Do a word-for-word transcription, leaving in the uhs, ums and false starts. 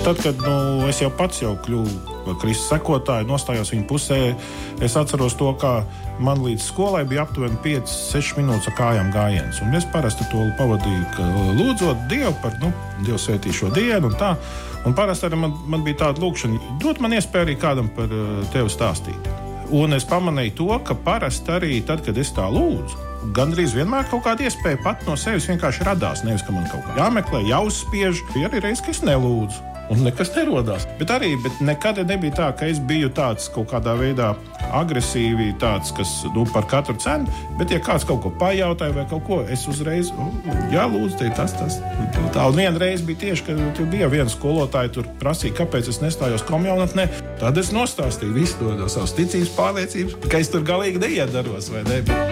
tad, kad nu, es jau pats jau kļuvu Kristus sekotāju, nostājos viņa pusē, es atceros to, kā man līdz skolai bija aptuveni piecas sešas minūtes ar kājām gājiens. Un es parasti to pavadīju, lūdzot Dievu par, nu, Dievs svētī šo dienu un tā. Un parasti arī man, man bija tāda lūkšana, dot man iespēju arī kādam par tevi stāstīt. Un es pamanīju to, ka parasti arī tad, kad es tā lūdzu, gandrīz vienmēr kaut kāda iespēja pat no sevis vienkārši radās. Nevis, ka man kaut kā jāmeklē, jāuzspiež. Bija arī reiz, ka es nelūdzu. Un nekas nerodās. Bet arī bet nekad nebija tā, ka es biju tāds kaut kādā veidā agresīvi, tāds, kas nu, par katru cenu. Bet, ja kāds kaut ko pajautāja vai kaut ko, es uzreiz, jā, lūdzu, te tas, tas. Tā, un viena reize bija tieši, ka tur bija viena skolotāja, tur prasīja, kāpēc es nestājos komjaunatnē. Tad es nostāstīju visu to, to savas ticības pārliecības, ka es tur galīgi neiedaros, vai ne?